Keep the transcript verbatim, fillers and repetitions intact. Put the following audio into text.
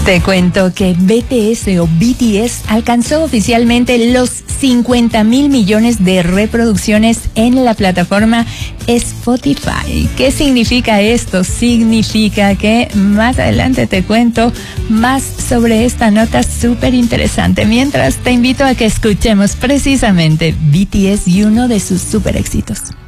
Te cuento que B T S o B T S alcanzó oficialmente los cincuenta mil millones de reproducciones en la plataforma Spotify. ¿Qué significa esto? Significa que más adelante te cuento más sobre esta nota súper interesante. Mientras te invito a que escuchemos precisamente B T S y uno de sus súper éxitos.